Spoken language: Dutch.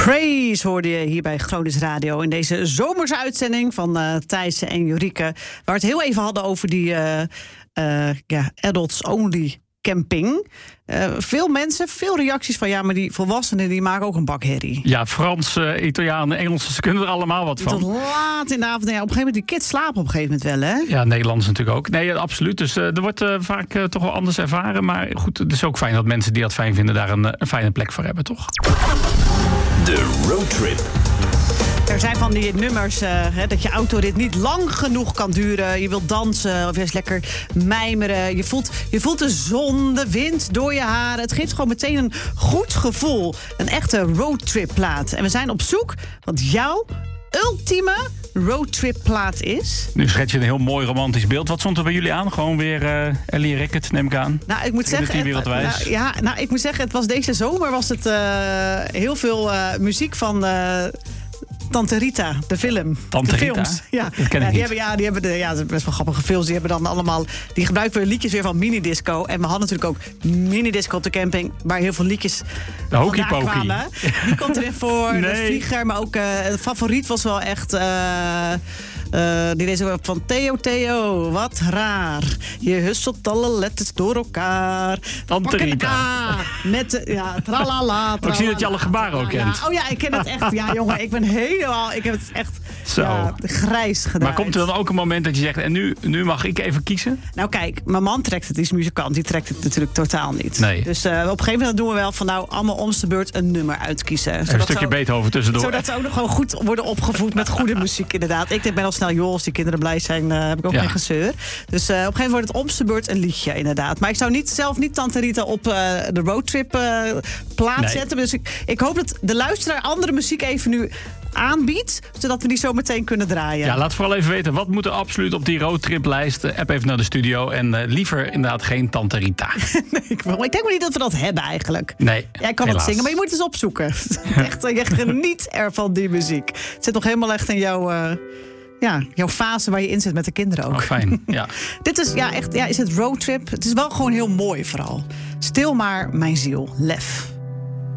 Praise hoorde je hier bij Gronings Radio in deze zomerse uitzending van Thijs en Jorike, waar we het heel even hadden over die adults-only camping. Veel mensen, veel reacties van maar die volwassenen die maken ook een bak herrie. Ja, Frans, Italianen, Engels, ze kunnen er allemaal wat van. Tot laat in de avond. Ja, op een gegeven moment, die kids slapen op een gegeven moment wel, hè? Ja, Nederlanders natuurlijk ook. Nee, absoluut. Dus er wordt vaak toch wel anders ervaren. Maar goed, het is ook fijn dat mensen die dat fijn vinden daar een fijne plek voor hebben, toch? De roadtrip. Er zijn van die nummers dat je autorit niet lang genoeg kan duren. Je wilt dansen of juist lekker mijmeren. Je voelt de zon, de wind door je haren. Het geeft gewoon meteen een goed gevoel. Een echte roadtripplaat. En we zijn op zoek wat jouw ultieme roadtripplaat is. Nu schets je een heel mooi romantisch beeld. Wat stond er bij jullie aan? Gewoon weer Ellie Rickert, neem ik aan. Nou, ik moet zeggen, ik moet zeggen, het was deze zomer was het heel veel muziek van Tante Rita, de film. Tante de Rita? Films. Ja. Dat ken ik niet. Die hebben dat is best wel grappige films. Die hebben dan allemaal, die gebruiken weer liedjes weer van minidisco. En we hadden natuurlijk ook minidisco op de camping, waar heel veel liedjes de vandaan kwamen. Die komt erin voor, nee. de vlieger. Maar ook de favoriet was wel echt die deze ook van Theo, wat raar. Je husselt alle letters door elkaar. Tante Rita. Met, tralala. Ik zie dat je alle gebaren ook kent. Oh ja, ik ken het echt. Ja, jongen, ik heb het echt grijs gedaan. Maar komt er dan ook een moment dat je zegt, en nu mag ik even kiezen? Nou kijk, mijn man trekt het, die is muzikant. Die trekt het natuurlijk totaal niet. Nee. Dus op een gegeven moment doen we wel van allemaal om de beurt een nummer uitkiezen. Een stukje Beethoven tussendoor. Zodat ze ook nog gewoon goed worden opgevoed met goede muziek inderdaad. Ik ben al snel, joh, als die kinderen blij zijn, heb ik ook geen gezeur. Dus op een gegeven moment wordt het om de beurt een liedje inderdaad. Maar ik zou zelf niet Tante Rita op de roadtrip plaats zetten. Dus ik hoop dat de luisteraar andere muziek even nu aanbiedt, zodat we die zo meteen kunnen draaien. Ja, laat vooral even weten, wat moet er absoluut op die roadtriplijst? App even naar de studio en liever inderdaad geen Tante Rita. Nee, ik denk maar niet dat we dat hebben eigenlijk. Nee, jij kan helaas. het zingen, maar je moet het eens opzoeken. Echt, je geniet ervan, die muziek. Het zit nog helemaal echt in jouw fase waar je in zit met de kinderen ook. Oh, fijn, ja. Dit is is het roadtrip. Het is wel gewoon heel mooi vooral. Stil maar mijn ziel, lef.